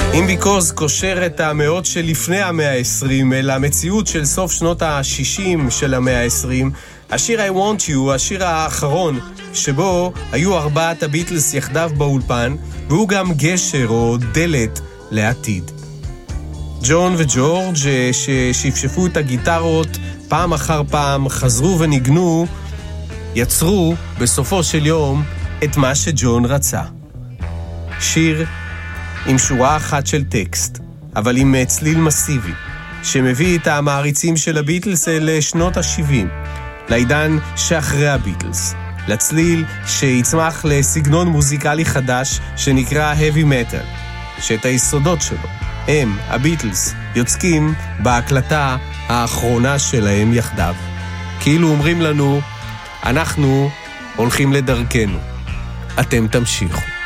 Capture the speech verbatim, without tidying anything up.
אם ביקוז קושר את המאות שלפני המאה ה-עשרים אל המציאות של סוף שנות ה-שישים של המאה ה-עשרים, השיר I Want You הוא השיר האחרון שבו היו ארבעת הביטלס יחדיו באולפן, והוא גם גשר או דלת לעתיד. ג'ון וג'ורג' ששפשפו את הגיטרות פעם אחר פעם, חזרו וניגנו, יצרו בסופו של יום את מה שג'ון רצה. שיר עם שורה אחת של טקסט, אבל עם צליל מסיבי, שמביא את המעריצים של הביטלס לשנות ה-שבעים, לעידן שאחרי הביטלס, לצליל שיצמח לסגנון מוזיקלי חדש שנקרא heavy metal, שאת היסודות שלו הם, הביטלס, יוצקים בהקלטה האחרונה שלהם יחדיו. כאילו אומרים לנו, אנחנו הולכים לדרכנו, אתם תמשיכו.